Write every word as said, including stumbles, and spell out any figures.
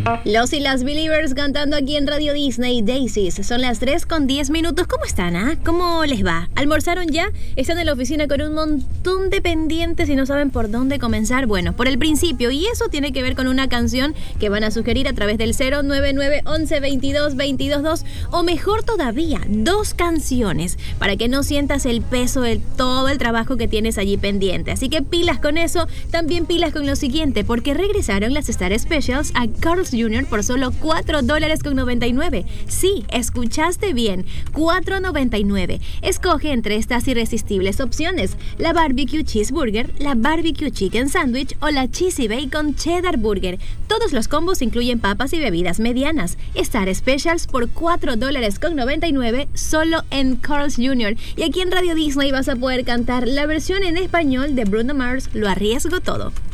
Los y las Believers cantando aquí en Radio Disney Daisies. Son las tres con diez minutos. ¿Cómo están, ah? ¿Cómo les va? ¿Almorzaron ya? ¿Están en la oficina con un montón de pendientes y no saben por dónde comenzar? Bueno, por el principio. Y eso tiene que ver con una canción que van a sugerir a través del cero nueve nueve once veintidós veintidós dos. O mejor todavía, dos canciones para que no sientas el peso de todo el trabajo que tienes allí pendiente. Así que pilas con eso. También pilas con lo siguiente, porque regresaron las Star Specials a Carl's junior por solo cuatro dólares con noventa y nueve. Sí, escuchaste bien, cuatro noventa y nueve. Escoge entre estas irresistibles opciones: la Barbecue Cheeseburger, la Barbecue Chicken Sandwich o la Cheesy Bacon Cheddar Burger. Todos los combos incluyen papas y bebidas medianas. Star Specials por cuatro dólares con noventa y nueve solo en Carl's junior. Y aquí en Radio Disney vas a poder cantar la versión en español de Bruno Mars, Lo Arriesgo Todo.